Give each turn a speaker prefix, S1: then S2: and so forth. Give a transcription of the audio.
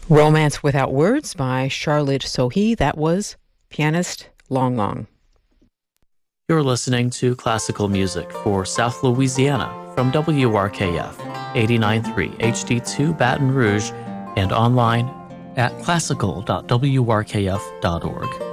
S1: Romance Without Words by Charlotte Sohi. That was pianist Long Long.
S2: You're listening to classical music for South Louisiana from WRKF 89.3 HD2 Baton Rouge and online at classical.wrkf.org.